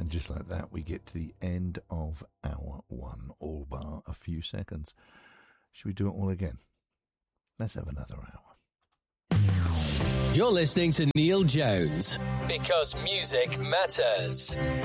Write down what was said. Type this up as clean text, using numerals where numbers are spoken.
And just like that, we get to the end of hour one, all bar a few seconds. Should we do it all again? Let's have another hour. You're listening to Neil Jones, because music matters.